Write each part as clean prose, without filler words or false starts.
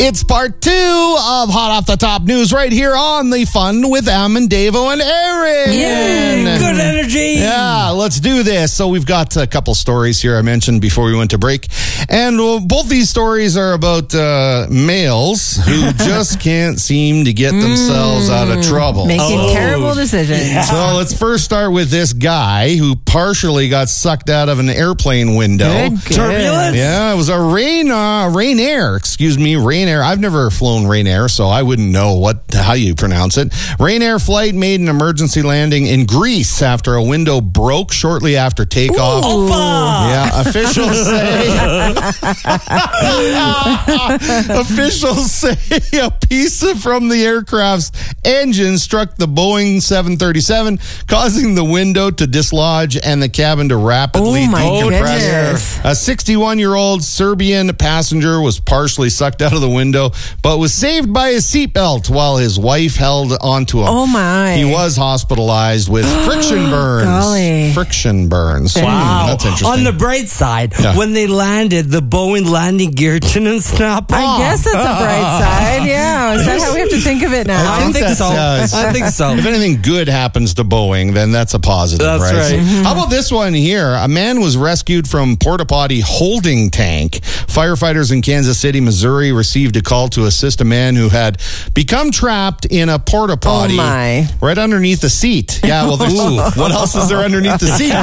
It's part 2 of Hot Off the Top News right here on the Fun with Em and Davo and Aaron. Yay! Good energy. Yeah, let's do this. So we've got a couple stories here I mentioned before we went to break. And both these stories are about males who just can't seem to get themselves out of trouble. Making terrible decisions. Yeah. So let's first start with this guy who partially got sucked out of an airplane window. Good. Turbulence? Yeah, it was a Ryanair. I've never flown Ryanair, so I wouldn't know how you pronounce it. Ryanair flight made an emergency landing in Greece after a window broke shortly after takeoff. Opa! Yeah, officials say a piece from the aircraft's engine struck the Boeing 737, causing the window to dislodge and the cabin to rapidly decompress. A 61-year-old Serbian passenger was partially sucked out of the window, but was saved by his seatbelt while his wife held onto him. Oh, my. He was hospitalized with friction burns. Golly. Friction burns. Wow. That's interesting. On the bright side, when they landed, the Boeing landing gear didn't snap off. I guess that's a bright side. Yeah. Is that how we have to think of it now? I think so. I think so. If anything good happens to Boeing, then that's a positive, That's right? right. How about this one here? A man was rescued from porta potty holding tank. Firefighters in Kansas City, Missouri received a call to assist a man who had become trapped in a porta potty right underneath the seat. Yeah, well, what else is there underneath the seat?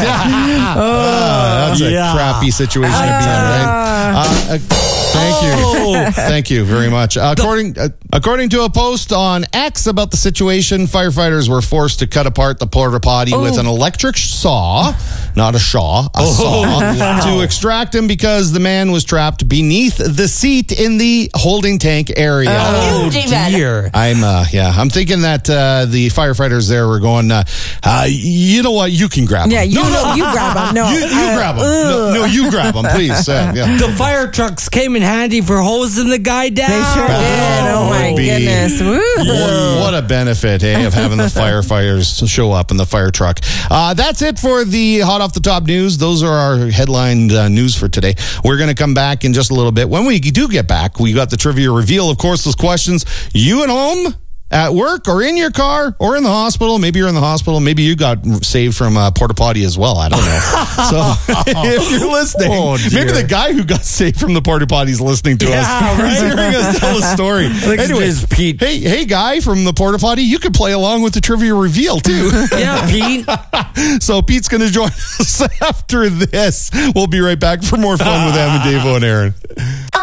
That's a crappy situation to be in, right? Thank you. Thank you very much. According to a post on X about the situation, firefighters were forced to cut apart the porta potty with an electric saw, not a saw, to extract him because the man was trapped beneath the seat in the holding tank area. Oh, dear. I'm thinking that the firefighters there were going, you know what, you can grab him. Yeah, you grab him. No, you grab him. No, you grab him, please. The fire trucks came in handy for hosing the guy down. They sure did. Oh, my goodness. What a benefit, of having the firefighters show up in the fire truck. That's it for the Hot Off the Top news. Those are our headlined news for today. We're going to come back in just a little bit. When we do get back, we got the trivia reveal. Of course, those questions you at home, at work, or in your car, or in the hospital. Maybe you're in the hospital. Maybe you got saved from a porta potty as well. I don't know. So if you're listening, maybe the guy who got saved from the porta potty is listening to us. Right? He's hearing us tell a story. Anyways, Pete. Hey, guy from the porta potty, you could play along with the trivia reveal too. Yeah, Pete. So Pete's going to join us after this. We'll be right back for more fun with Em and Davo and Aaron.